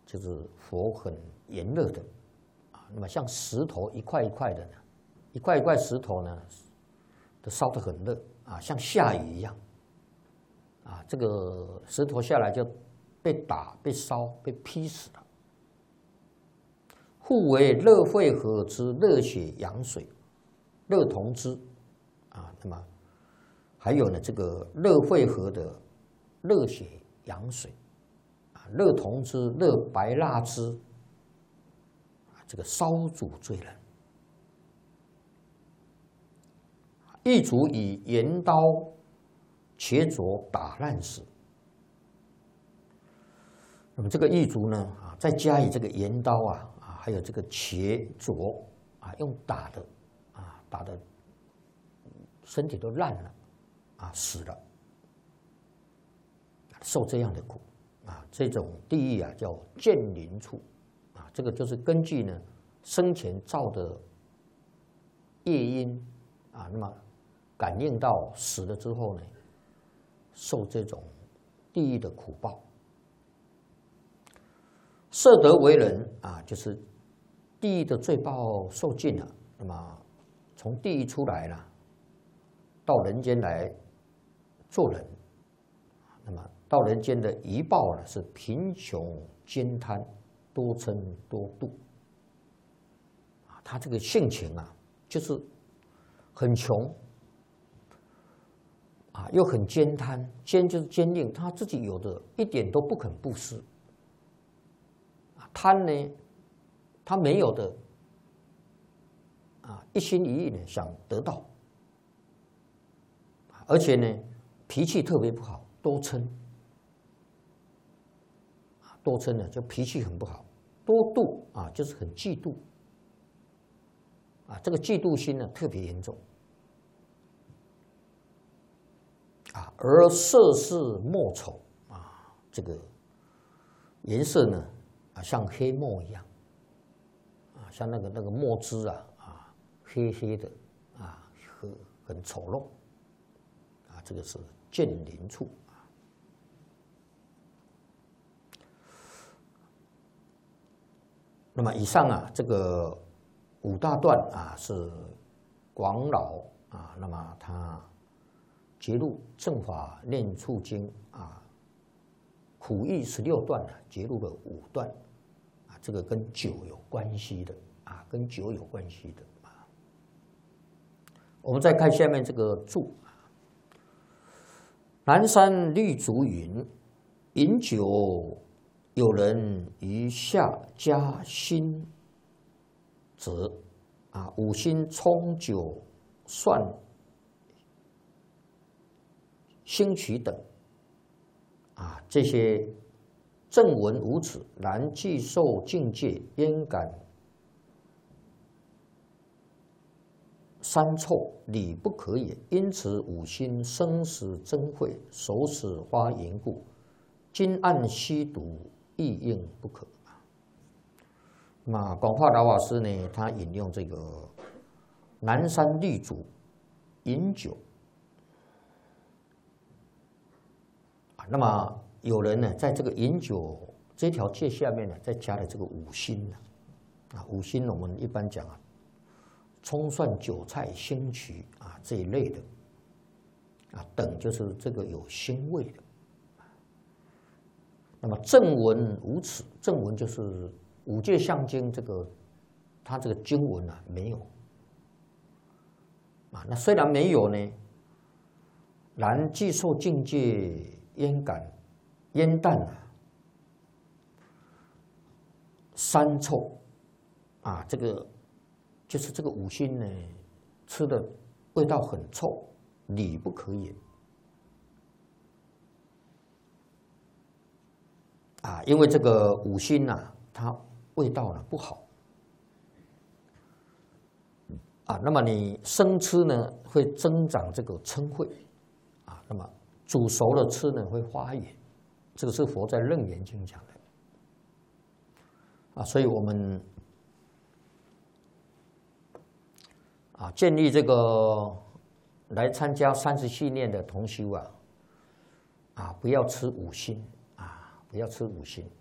就是火很炎热的啊。那么像石头一块一块的呢，一块一块石头呢，都烧得很热啊，像下雨一样啊。这个石头下来就被打、被烧、被劈死了。互为热会河之热血羊水，热铜之啊。那么还有呢，这个热会河的热血羊水啊，热铜之、热白蜡之啊，这个烧煮罪人。一族以镰刀切琢打烂死。那么这个异族呢啊，再加以这个镰刀啊还有这个切琢啊，用打的啊，打的身体都烂了啊，死了，受这样的苦啊。这种地狱啊叫见灵处啊，这个就是根据呢生前造的业因啊，那么感应到死了之后呢，受这种地狱的苦报。设得为人啊，就是地狱的罪报受尽了，那么从地狱出来了，到人间来做人。那么到人间的遗报呢，是贫穷兼贪，多嗔多妒。啊，他这个性情啊，就是很穷啊，又很坚贪，坚就是坚定，他自己有的一点都不肯布施。贪呢，他没有的啊，一心一意呢想得到，而且呢脾气特别不好，多嗔啊，多嗔呢就脾气很不好，多妒啊就是很嫉妒啊，这个嫉妒心呢特别严重啊，而色是墨丑啊，这个颜色呢啊像黑墨一样。像那个墨汁啊，黑黑的啊，很丑陋啊，这个是见灵处啊。那么以上啊，这个五大段啊是广老啊，那么他节录《正法念处经》啊，苦役16段呢，节录了5段啊，这个跟酒有关系的。啊，跟酒有关系的啊。我们再看下面这个注：南山律祖云：饮酒有人于下加辛者啊，5辛冲酒蒜辛曲等啊，这些正文无此，然既受境界焉敢三臭理不可也，因此5辛生死争慧，手使花缘故，今按吸毒亦应不可。那么广化老法师呢，他引用这个南山律祖饮酒啊，那么有人呢，在这个饮酒这条戒下面呢，再加了这个5辛啊，5辛我们一般讲啊。葱蒜韭菜辛曲啊这一类的啊，等就是这个有腥味的。那么正文无此，正文就是五戒相经这个，它这个经文啊没有啊。那虽然没有呢，然既受境界焉感焉淡啊，三臭啊，这个。就是这个5辛呢，吃的味道很臭，理不可也啊！因为这个5辛呐，它味道呢不好啊。那么你生吃呢，会增长这个嗔恚啊。那么煮熟了吃呢，会发炎。这个是佛在《楞严经》讲的啊，所以我们。啊，建议这个来参加30系念的同修啊，不要吃5辛啊，不要吃5辛